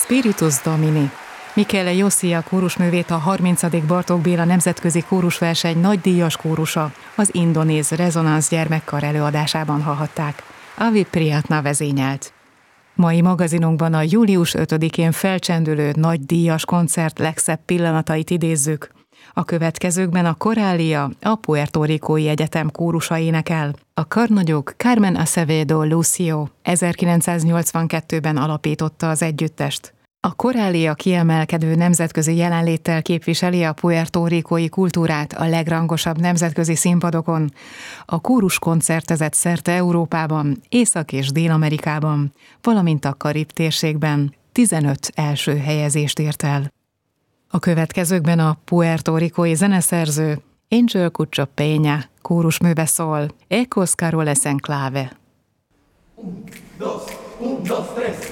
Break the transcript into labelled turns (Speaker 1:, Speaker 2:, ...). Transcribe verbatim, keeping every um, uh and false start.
Speaker 1: Spiritus Domini. Michele Jossia kórusművét a harmincadik Bartók Béla Nemzetközi Kórusverseny nagydíjas kórusa az indonéz Rezonansz gyermekkar előadásában hallhatták. Avi Priyatna vezényelt. Mai magazinunkban a július ötödikén felcsendülő nagydíjas koncert legszebb pillanatait idézzük. A következőkben a Coralia, a Puerto Ricói Egyetem kórusa énekel. A karnagyok Carmen Acevedo Lucio ezerkilencszáznyolcvankettőben alapította az együttest. A Coralia kiemelkedő nemzetközi jelenléttel képviseli a Puerto Ricói kultúrát a legrangosabb nemzetközi színpadokon. A kórus koncertezett szerte Európában, Észak- és Dél-Amerikában, valamint a Karib térségben tizenöt első helyezést ért el. A következőkben a Puerto Ricói zeneszerző Angel Cucho Peña kórusműve szól. Ecos Caroles en Clave.
Speaker 2: Un, dos, un, dos, tres.